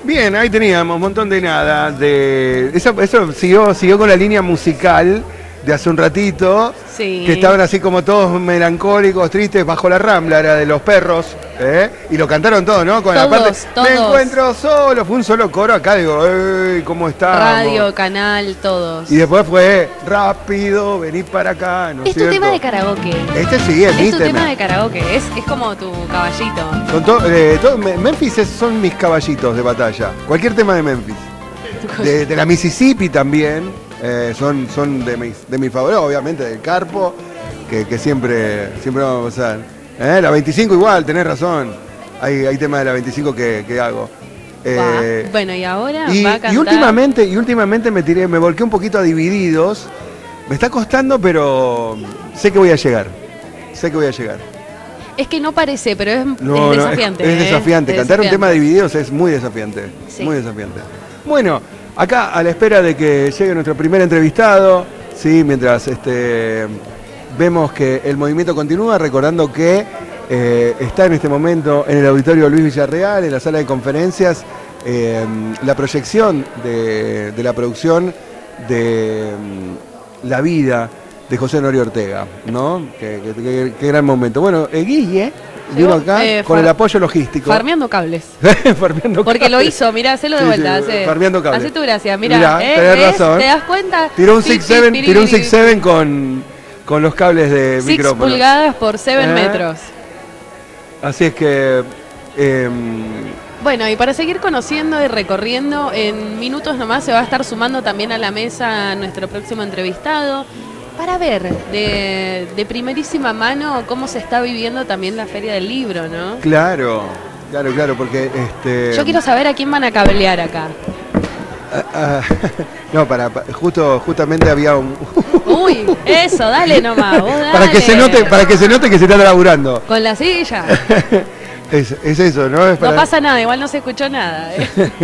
Bien, ahí teníamos un montón de nada. Eso siguió con la línea musical de hace un ratito. Sí. Que estaban así como todos melancólicos, tristes, bajo la Rambla, era de Los Perros. Y lo cantaron todo, ¿no? Con la parte Todos. Me encuentro solo, fue un solo coro acá, digo, ¡ey! ¿Cómo estamos? Radio, canal, todos. Y después fue rápido, vení para acá, ¿no es Es tu cierto? tema de karaoke. Este sí, es mi tu tema de karaoke, es como tu caballito. Memphis son mis caballitos de batalla. Cualquier tema de Memphis. De la Mississippi también. Son de mi favoritos, obviamente, del Carpo, que siempre vamos a pasar. La 25 igual, tenés razón. Hay temas de la 25 que hago. Bueno, y ahora y, va a cantar. y últimamente me volqué un poquito a Divididos. Me está costando, pero sé que voy a llegar. Es que no parece, pero es desafiante. Es desafiante. Cantar un tema de Divididos es muy desafiante. Sí. Muy desafiante. Bueno, acá a la espera de que llegue nuestro primer entrevistado, sí, mientras vemos que el movimiento continúa, recordando que está en este momento en el auditorio Luis Villarreal, en la sala de conferencias, la proyección de la producción de La vida de José Honorio Ortega, ¿no? Qué gran momento. Bueno, Guille vino acá con el apoyo logístico. Farmeando cables. Farmeando Porque cables. lo hizo, mirá, hacelo de vuelta. Farmeando cables. Hace tu gracia, mirá. Tenés razón. ¿Te das cuenta? Tiró un 6-7 con los cables de 6 micrófono. pulgadas por 7 metros. Así es que... Bueno, y para seguir conociendo y recorriendo, en minutos nomás se va a estar sumando también a la mesa nuestro próximo entrevistado para ver de primerísima mano cómo se está viviendo también la Feria del Libro, ¿no? Claro, porque... Yo quiero saber a quién van a cablear acá. No, justamente había un... Uy, eso, dale nomás, vos dale. Para que se note que se está laburando. Con la silla. Es eso, ¿no? No pasa nada, igual no se escuchó nada.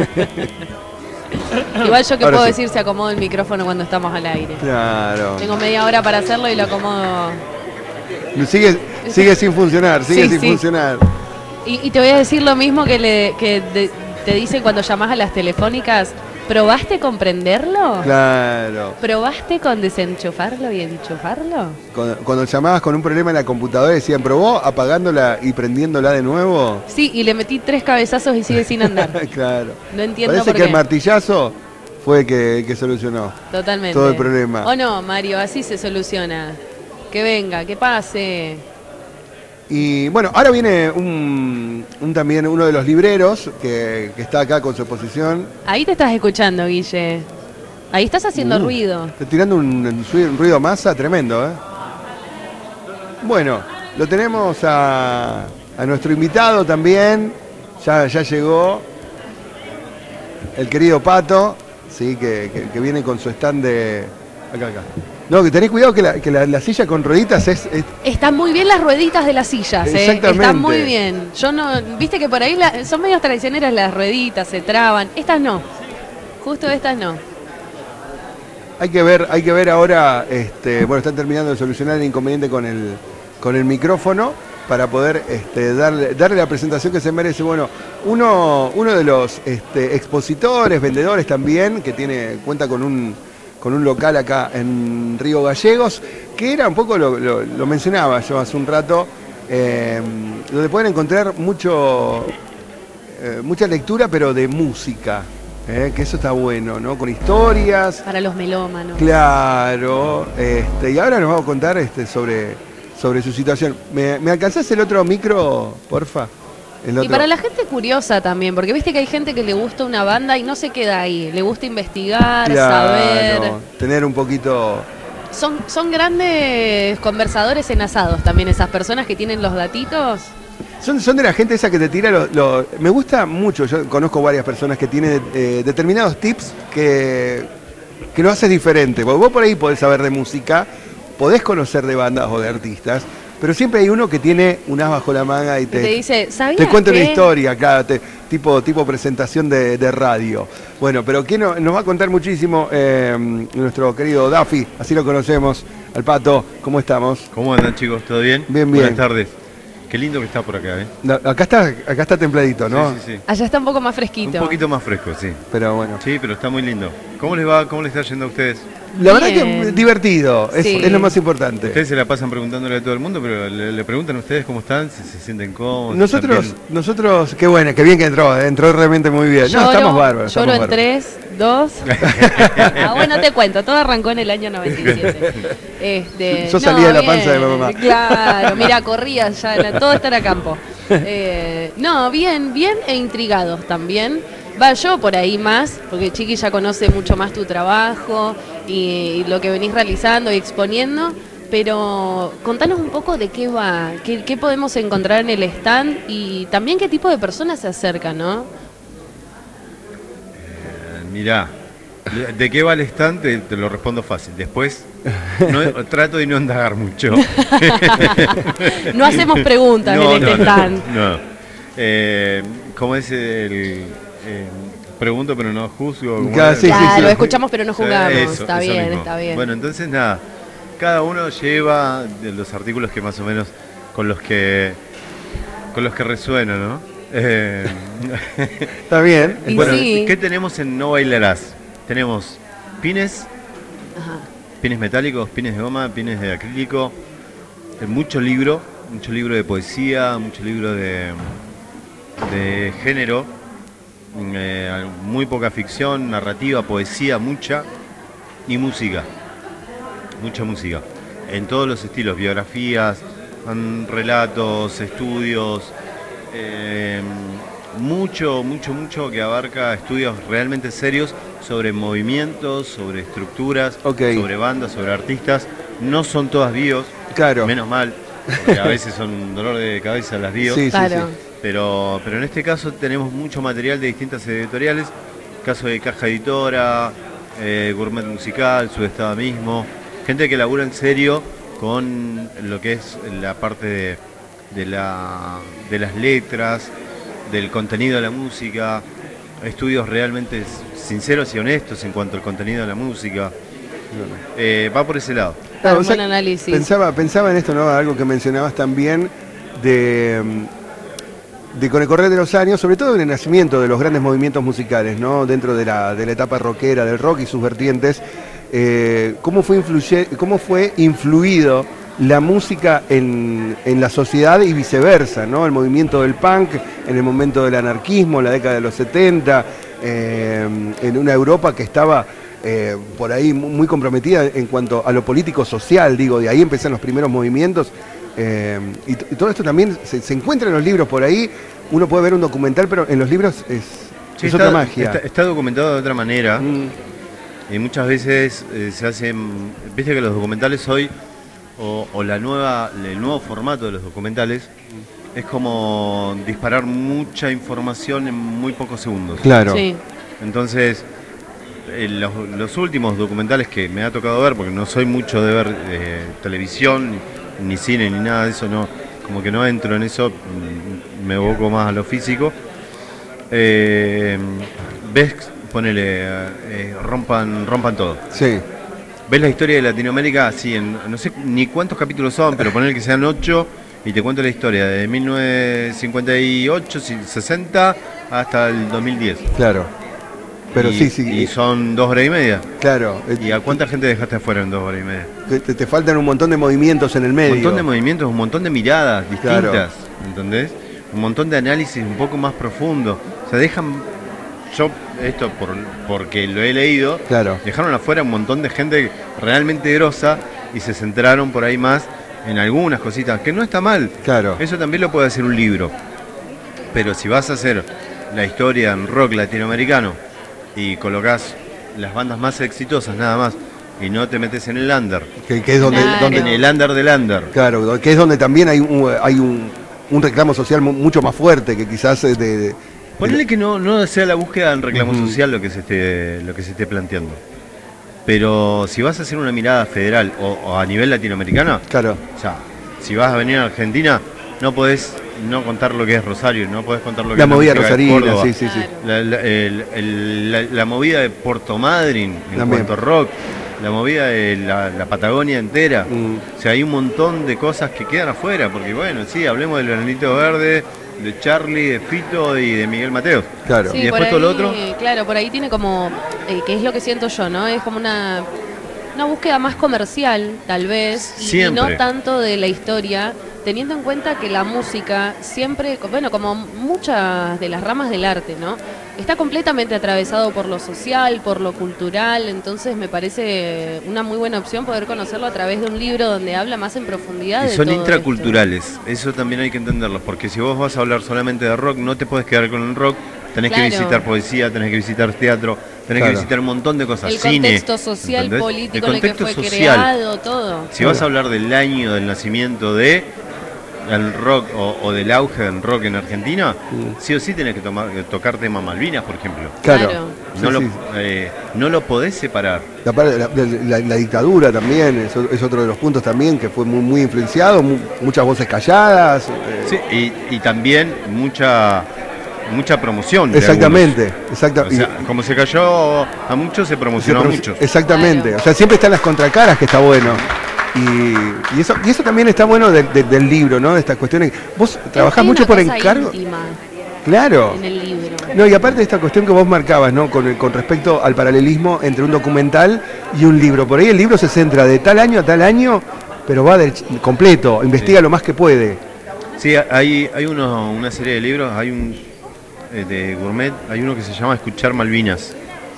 Igual yo que Ahora puedo sí. decir, se acomodo el micrófono cuando estamos al aire. Claro. Tengo media hora para hacerlo y lo acomodo. Sigue sin funcionar, Sí. funcionar. Y te voy a decir lo mismo que te dicen cuando llamás a las telefónicas. ¿Probaste con prenderlo? Claro. ¿Probaste con desenchufarlo y enchufarlo? Cuando llamabas con un problema en la computadora decían, ¿probó apagándola y prendiéndola de nuevo? Sí, y le metí 3 cabezazos y sigue sin andar. Claro. No entiendo Parece por que qué. el martillazo fue que solucionó Totalmente. todo el problema. ¿O no, Mario? Así se soluciona. Que venga, que pase. Y bueno, ahora viene también uno de los libreros que está acá con su exposición. Ahí te estás escuchando, Guille. Ahí estás haciendo ruido. Está tirando un ruido masa tremendo, ¿eh? Bueno, lo tenemos a nuestro invitado también. Ya llegó el querido Pato, sí, que viene con su stand de... Acá. No, que tenés cuidado que la silla con rueditas es... Están muy bien las rueditas de las sillas, Exactamente. Están muy bien. Yo no, viste que por ahí son medios traicioneras las rueditas, se traban. Estas no. Justo estas no. Hay que ver ahora, bueno, están terminando de solucionar el inconveniente con el micrófono para poder darle la presentación que se merece. Bueno, uno de los expositores, vendedores también, que cuenta con un local acá en Río Gallegos, que era un poco, lo mencionaba yo hace un rato, donde pueden encontrar mucha lectura, pero de música, que eso está bueno, ¿no? Con historias. Para los melómanos. Claro, y ahora nos vamos a contar sobre su situación. ¿Me alcanzás el otro micro, porfa? Y para la gente curiosa también, porque viste que hay gente que le gusta una banda y no se queda ahí, le gusta investigar, saber. Tener un poquito... Son grandes conversadores en asados también esas personas que tienen los datitos. Son de la gente esa que te tira me gusta mucho, yo conozco varias personas que tienen determinados tips que lo haces diferente. Porque vos por ahí podés saber de música, podés conocer de bandas o de artistas, pero siempre hay uno que tiene un as bajo la manga y te dice, ¿sabías te cuenta que? una historia, claro, tipo presentación de radio. Bueno, pero ¿quién nos va a contar muchísimo? Nuestro querido Daffy, así lo conocemos, al Pato. ¿Cómo estamos? ¿Cómo andan, chicos? ¿Todo bien? Bien. Buenas tardes. Qué lindo que está por acá, ¿eh? No, acá está templadito, ¿no? Sí, sí, sí. Allá está un poco más fresquito. Un poquito más fresco, sí. Pero bueno. Sí, pero está muy lindo. ¿Cómo les va? ¿Cómo les está yendo a ustedes? La verdad Bien. que divertido, Sí. es lo más importante. Ustedes se la pasan preguntándole a todo el mundo, pero le preguntan a ustedes cómo están, si se sienten cómodos. si están bien. Nosotros, qué bueno, qué bien que entró realmente muy bien. No, estamos bárbaros. Lloro estamos en bárbaros. 3, 2. Bueno, te cuento, todo arrancó en el año 97. Yo salía de la panza de mi mamá. Claro, mira, corría ya, todo está en a campo. No, bien e intrigados también. Va yo por ahí más, porque Chiqui ya conoce mucho más tu trabajo y lo que venís realizando y exponiendo. Pero contanos un poco de qué va, qué podemos encontrar en el stand y también qué tipo de personas se acercan, ¿no? Mirá, ¿de qué va el stand? Te lo respondo fácil. Después trato de no indagar mucho. No hacemos preguntas en este stand. No. ¿Cómo es el pregunto pero no juzgo? Claro, Lo escuchamos pero no jugamos. Eso Está bien, mismo. está bien. Bueno, entonces nada, cada uno lleva de los artículos que más o menos con los que resuena, ¿no? Está bien. Y Bueno, sí. ¿qué tenemos en No Bailarás? Tenemos pines, Ajá. pines metálicos, pines de goma, pines de acrílico, mucho libro de poesía, mucho libro de género, muy poca ficción, narrativa, poesía, mucha, y música, mucha música, en todos los estilos, biografías, relatos, estudios, mucho que abarca estudios realmente serios sobre movimientos, sobre estructuras, sobre bandas, sobre artistas. No son todas bios, Claro. menos mal, porque a veces son un dolor de cabeza las bios. Sí, Claro. Pero en este caso tenemos mucho material de distintas editoriales, caso de Caja Editora, Gourmet Musical, Subestada mismo, gente que labura en serio con lo que es la parte de las letras, del contenido de la música, estudios realmente sinceros y honestos en cuanto al contenido de la música. Va por ese lado. Claro, Un buen análisis. Pensaba en esto, ¿no? Algo que mencionabas también de con el correr de los años, sobre todo en el nacimiento de los grandes movimientos musicales, ¿no? Dentro de la etapa rockera, del rock y sus vertientes, ¿cómo fue influido la música en la sociedad y viceversa, ¿no? El movimiento del punk, en el momento del anarquismo, la década de los 70, en una Europa que estaba por ahí muy comprometida en cuanto a lo político-social, digo, de ahí empiezan los primeros movimientos. Y todo esto también se encuentra en los libros por ahí. Uno puede ver un documental, pero en los libros es otra magia. Está documentado de otra manera. Y muchas veces se hacen. Viste que los documentales hoy, o el nuevo formato de los documentales, es como disparar mucha información en muy pocos segundos. Claro. Sí. Entonces, los últimos documentales que me ha tocado ver, porque no soy mucho de ver televisión, ni cine, ni nada de eso, no, como que no entro en eso, me evoco más a lo físico. Ves, ponele, rompan todo. Sí. Ves la historia de Latinoamérica así, no sé ni cuántos capítulos son, pero ponele que sean 8 y te cuento la historia de 1958, 60 hasta el 2010. Claro. Pero sí. Y son 2 horas y media. Claro. ¿Y a cuánta gente dejaste afuera en 2 horas y media? Te faltan un montón de movimientos en el medio. Un montón de movimientos, un montón de miradas distintas, Claro. ¿entendés? Un montón de análisis un poco más profundo. O sea, yo esto porque lo he leído, Claro. dejaron afuera un montón de gente realmente grosa y se centraron por ahí más en algunas cositas, que no está mal. Claro. Eso también lo puede hacer un libro. Pero si vas a hacer la historia en rock latinoamericano y colocás las bandas más exitosas nada más y no te metes en el under, Que es donde, Claro. en el under del under. claro, que es donde también hay un reclamo social mucho más fuerte que quizás Ponele que no sea la búsqueda en reclamo social lo que se esté planteando. Pero si vas a hacer una mirada federal o a nivel latinoamericano, Claro. o sea, si vas a venir a Argentina, no podés no contar lo que es Rosario, no podés contar lo que La es movida música de rosarina, Córdoba, sí. Claro. la movida de Puerto Madryn en También. cuanto a rock. la movida de la Patagonia entera. O sea, hay un montón de cosas que quedan afuera, porque bueno, sí, hablemos del Veranito Verde, de Charlie, de Fito y de Miguel Mateos. Claro. Sí, y después por todo lo ahí, otro. Claro, por ahí tiene como, que es lo que siento yo, ¿no? Es como una búsqueda más comercial, tal vez, y Siempre. no tanto de la historia, teniendo en cuenta que la música siempre, bueno, como muchas de las ramas del arte, ¿no? Está completamente atravesado por lo social, por lo cultural, entonces me parece una muy buena opción poder conocerlo a través de un libro donde habla más en profundidad Y de son todo intraculturales, eso también hay que entenderlo, porque si vos vas a hablar solamente de rock, no te puedes quedar con el rock, tenés que Claro. visitar poesía, tenés que visitar teatro, tenés Claro. que visitar un montón de cosas, El cine. contexto social, ¿entendés? político El en el que contexto fue social. creado, todo. Si vas a hablar del año del nacimiento de el rock o del auge del rock en Argentina, sí o sí tenés que tocar tema Malvinas, por ejemplo. Claro. Claro. No, Sí, lo, sí. no lo podés separar. La dictadura también es otro de los puntos también que fue muy influenciado, muchas voces calladas. Sí, y también mucha promoción. de Exactamente, algunos. exactamente. O sea, como se cayó a muchos, se promocionó a muchos. Exactamente, Claro. o sea, siempre están las contracaras, que está bueno. Y eso también está bueno del libro, ¿no? De estas cuestiones. Vos trabajás Hay mucho una por cosa encargo. íntima Claro. en el libro. No, y aparte de esta cuestión que vos marcabas, ¿no? Con respecto al paralelismo entre un documental y un libro. Por ahí el libro se centra de tal año a tal año, pero va completo, investiga lo más que puede. Sí, hay una serie de libros, hay un de Gourmet, hay uno que se llama Escuchar Malvinas,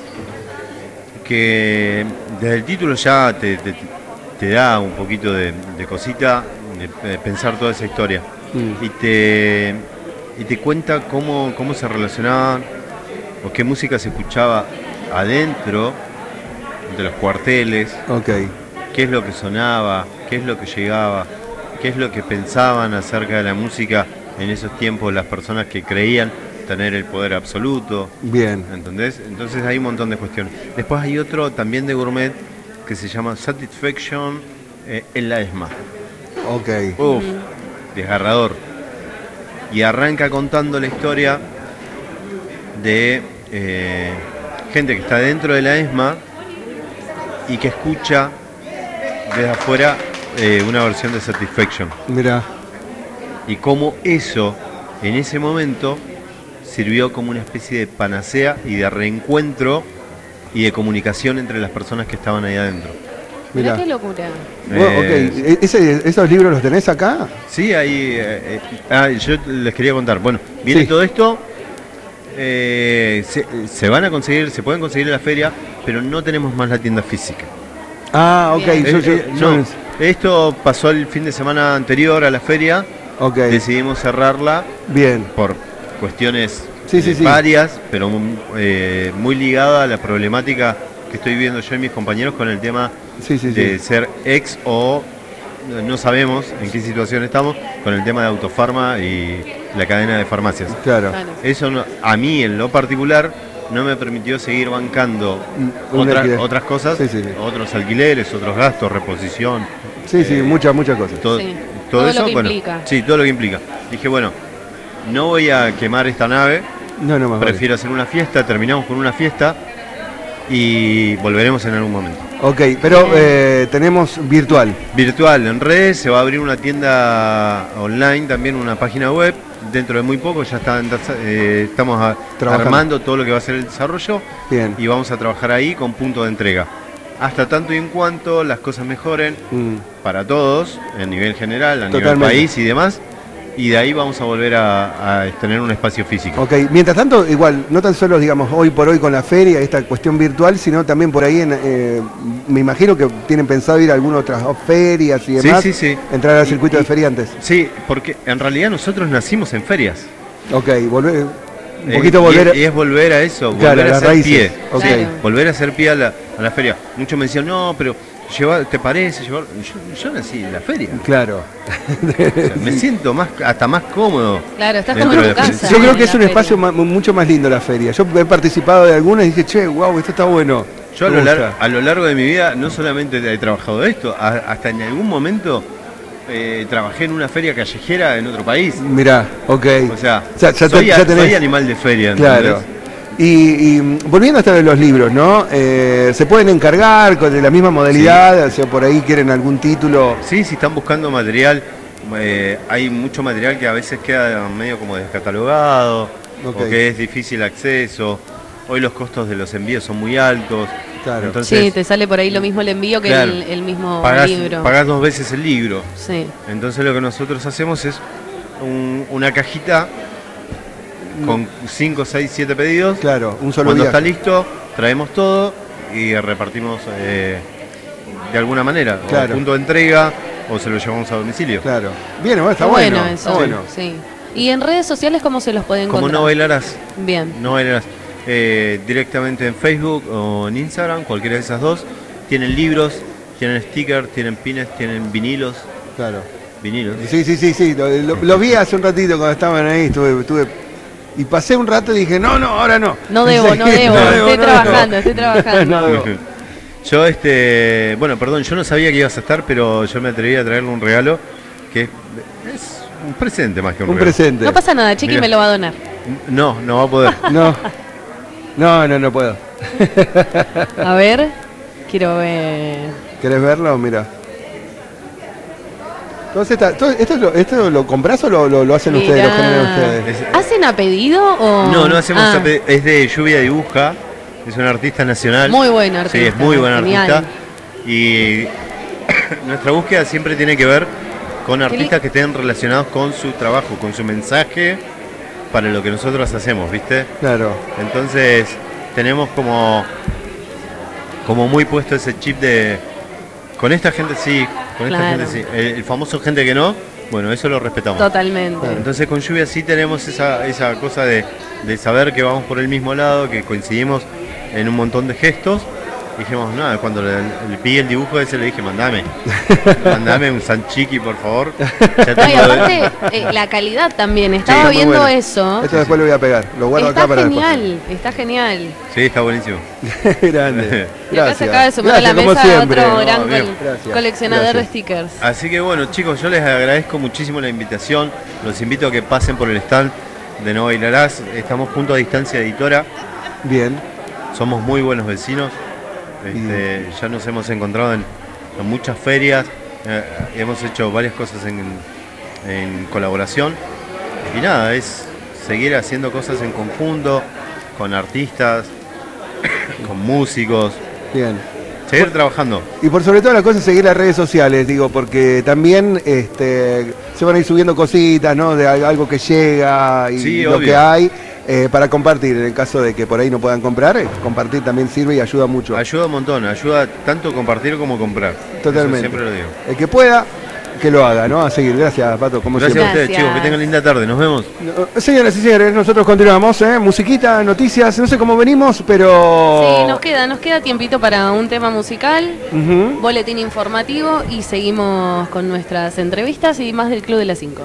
que desde el título ya te da un poquito de cosita de pensar toda esa historia. Y te cuenta cómo se relacionaban o qué música se escuchaba adentro de los cuarteles, Ok. qué es lo que sonaba, qué es lo que llegaba, qué es lo que pensaban acerca de la música en esos tiempos las personas que creían tener el poder absoluto. Bien. ¿Entendés? Entonces hay un montón de cuestiones. Después hay otro también de Gourmet que se llama Satisfaction en la ESMA. Ok. Uf, desgarrador. Y arranca contando la historia de gente que está dentro de la ESMA y que escucha desde afuera una versión de Satisfaction. Mira. Y cómo eso, en ese momento, sirvió como una especie de panacea y de reencuentro y de comunicación entre las personas que estaban ahí adentro. Mirá Mirá. qué locura. Bueno, ok. ¿Esos libros los tenés acá? Sí, ahí. Yo les quería contar. Bueno, viene Sí. todo esto. Se van a conseguir, se pueden conseguir en la feria, pero no tenemos más la tienda física. Ah, ok. Bien. No, esto pasó el fin de semana anterior a la feria. Ok. Decidimos cerrarla Bien. por cuestiones Sí, sí, sí. varias, pero muy ligada a la problemática que estoy viendo yo y mis compañeros con el tema Sí, sí, de sí. ser ex o no sabemos en qué situación estamos con el tema de Autofarma y la cadena de farmacias. Claro. Claro. Eso a mí en lo particular no me permitió seguir bancando Un alquiler. otras cosas, Sí, sí, sí. otros alquileres, otros gastos, reposición, Sí, sí, muchas cosas. todo, Sí. todo Todo eso. lo que Bueno, implica. sí, todo lo que implica. Dije, bueno, no voy a quemar esta nave, No, no más. vale. prefiero hacer una fiesta, terminamos con una fiesta y volveremos en algún momento. Ok, pero tenemos virtual. Virtual, en redes, se va a abrir una tienda online, también una página web, dentro de muy poco, ya estamos Trabajando. armando todo lo que va a ser el desarrollo Bien. y vamos a trabajar ahí con punto de entrega. Hasta tanto y en cuanto las cosas mejoren para todos, a nivel general, a nivel Totalmente. país y demás, y de ahí vamos a volver a tener un espacio físico. Ok, mientras tanto, igual, no tan solo, digamos, hoy por hoy con la feria, esta cuestión virtual, sino también por ahí, me imagino que tienen pensado ir a algunas otras ferias y Sí, demás, sí, sí. entrar al circuito de feriantes. Sí, porque en realidad nosotros nacimos en ferias. Ok, un poquito volver y es volver a eso, Claro, volver a las hacer raíces. pie. Ok. Claro. Volver a hacer pie a la feria. Muchos me decían, no, pero ¿te parece llevar? Yo nací en la feria. Claro. O sea, me siento hasta más cómodo. Claro, estás dentro como en de tu la feria. casa. Yo creo en que es la un feria. espacio mucho más lindo la feria. Yo he participado de algunas y dije, che, wow, esto está bueno. Yo Me gusta. a lo largo de mi vida no solamente he trabajado de esto, hasta en algún momento trabajé en una feria callejera en otro país. Mirá, ok. O sea, Ya soy tenés- animal de feria. Claro. ¿entendés? Y volviendo a esto de los libros, ¿no? ¿Se pueden encargar de la misma modalidad? O sea, por ahí quieren algún título. Sí, si están buscando material, hay mucho material que a veces queda medio como descatalogado, Okay. o que es difícil acceso. Hoy los costos de los envíos son muy altos. Claro. Entonces, Sí, te sale por ahí lo mismo el envío que claro, el mismo pagás, libro. pagás 2 veces el libro. Sí. Entonces lo que nosotros hacemos es una cajita con 5, 6, 7 pedidos. Claro, un solo Cuando viaje. está listo, traemos todo y repartimos de alguna manera. Claro. O punto de entrega o se lo llevamos a domicilio. Claro. Bien, bueno, está Está bueno. bueno Está eso. bueno. Sí. ¿Y en redes sociales cómo se los pueden Como encontrar? no bailarás, Bien. no bailarás. Directamente en Facebook o en Instagram, cualquiera de esas dos. Tienen libros, tienen stickers, tienen pines, tienen vinilos. Claro. Vinilos. Sí. Lo vi hace un ratito cuando estaban ahí. Estuve y pasé un rato y dije, no, ahora no. No debo, estoy trabajando. No debo. Yo, bueno, perdón, yo no sabía que ibas a estar, pero yo me atreví a traerle un regalo que es un presente más que un Un regalo. presente. No pasa nada, Chiqui Mira. me lo va a donar. No va a poder. No puedo. A ver, quiero ver. ¿Querés verlo? Mira. Entonces, ¿esto lo comprás o lo hacen Mirá. ustedes, lo generan ustedes? ¿Hacen a pedido o...? No hacemos Ah, es de Lluvia Dibuja, es un artista nacional. Muy buen artista. Sí, es muy buen genial. artista. Y nuestra búsqueda siempre tiene que ver con artistas que estén relacionados con su trabajo, con su mensaje para lo que nosotros hacemos, ¿viste? Claro. Entonces tenemos como muy puesto ese chip de con esta gente sí, con esta Claro. gente sí. El famoso gente que no, bueno, eso lo respetamos. Totalmente. Entonces con Lluvia sí tenemos esa cosa de saber que vamos por el mismo lado, que coincidimos en un montón de gestos. Dijimos, nada, cuando le vi el dibujo ese le dije, mandame un Sanchiqui, por favor. Ya No, y tengo- aparte, la calidad también. Estaba Está muy viendo bueno. eso. Esto después lo voy a pegar. Lo guardo Está acá para genial, está genial. Sí, está buenísimo. después. Grande. Y acá se acaba de sumar a la como mesa siempre. otro gran bien. Gracias. coleccionador Gracias. de stickers. Así que bueno, chicos, yo les agradezco muchísimo la invitación. Los invito a que pasen por el stand de No Bailarás. Estamos junto a Distancia Editora. Bien. Somos muy buenos vecinos. Ya nos hemos encontrado en muchas ferias. Hemos hecho varias cosas en colaboración. Y nada, es seguir haciendo cosas en conjunto, con artistas, con músicos. Bien. Seguir trabajando. Y por sobre todo la cosa es seguir las redes sociales, digo, porque también se van a ir subiendo cositas, ¿no? De algo que llega y Sí, lo obvio. que hay para compartir. En el caso de que por ahí no puedan comprar, compartir también sirve y ayuda mucho. Ayuda un montón, ayuda tanto compartir como comprar. Totalmente. Eso siempre lo digo. El que pueda, que lo haga, ¿no? A seguir. Gracias, Pato, como Gracias a siempre. ustedes, chicos, que tengan linda tarde. Nos vemos. Señoras y señores, nosotros continuamos, musiquita, noticias, no sé cómo venimos, pero... Sí, nos queda tiempito para un tema musical, Ujú. boletín informativo y seguimos con nuestras entrevistas y más del Club de las 5.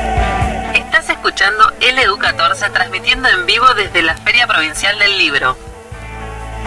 Estás escuchando LU14 transmitiendo en vivo desde la Feria Provincial del Libro.